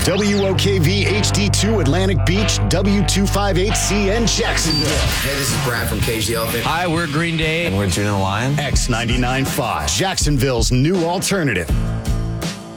WOKV HD2 Atlantic Beach, W258CN Jacksonville. Hey, this is Brad from Cage the Elephant. Hi, we're Green Day. And we're Juno Lion. X99.5, Jacksonville's new alternative.